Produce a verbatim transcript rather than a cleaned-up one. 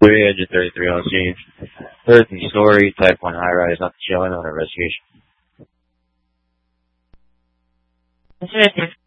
three thirty-three on scene. Third story, type one high rise, not showing on investigation.